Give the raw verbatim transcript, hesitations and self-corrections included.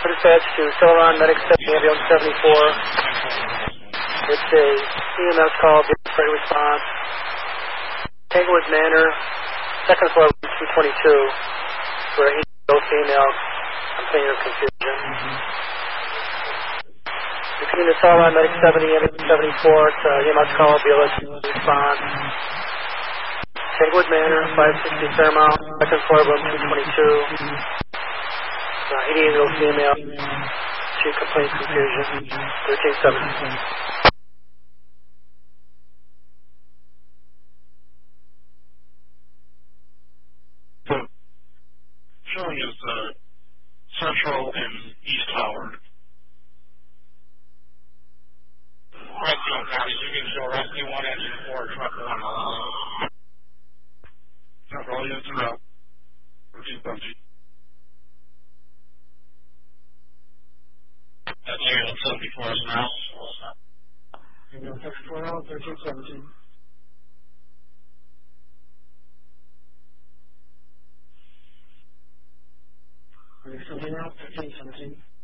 dispatch to Celeron Medic seventy, ambulance seventy-four. It's a E M S call, freight response. Tanglewood Manor, second floor, two twenty-two, for a female. I'm thinking of confusion. Between the Celeron Medic seventy, ambulance seventy-four, it's a E M S call, B L S response. Tanglewood Manor, five sixty Fairmount, second floor, room two twenty-two. Uh, eighty-eight-year-old female. She complains confusion. thirteen seventy. Showing is uh, Central and East Howard. Rescue County, you can show Rescue one engine four, truck one. Central units are up. thirteen seventy. That's ambulance seventy-four is now. Ambulance seventy-four now, thirteen seventeen. Are you still here now? thirteen seventeen.